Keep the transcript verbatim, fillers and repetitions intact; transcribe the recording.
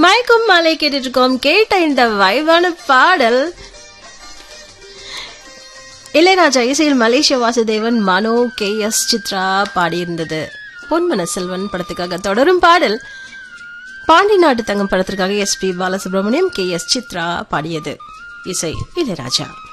மயக்கும் மாலை கேட்டுட்டு இருக்கோம். கேட்ட இந்த வைவான பாடல் இளையராஜா இசையில் மலேசிய வாசுதேவன், மனோ, கே எஸ் சித்ரா பாடியிருந்தது. பொன்மன செல்வன் படத்துக்காக. தொடரும் பாடல் பாண்டி நாட்டு தங்கம் படத்திற்காக S B Balasubramaniam, K S Chitra பாடியது. இசை இளையராஜா.